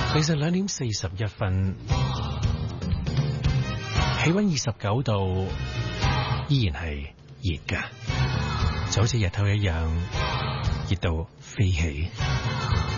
其實2:41，氣溫29度，依然係熱㗎，就好似日頭一樣，熱到飛起。